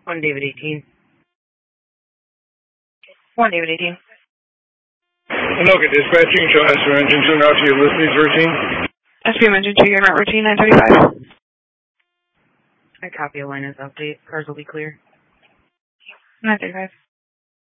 1 David 18. 1 David 18. Anoka dispatching, show SPM engine 2 now to your list needs routine. SPM engine 2, you're not routine 935. I copy Elena's update. Cars will be clear. 935.